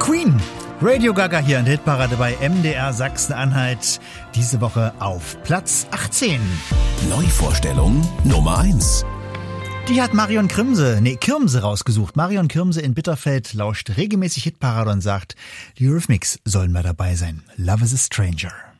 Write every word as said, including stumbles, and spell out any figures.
Queen. Radio Gaga hier in der Hitparade bei M D R Sachsen-Anhalt. Diese Woche auf Platz achtzehn. Neuvorstellung Nummer eins. Die hat Marion Krimse, nee, Kirmse rausgesucht. Marion Krimse in Bitterfeld lauscht regelmäßig Hitparade und sagt, die Eurythmics sollen mal dabei sein. Love is a Stranger.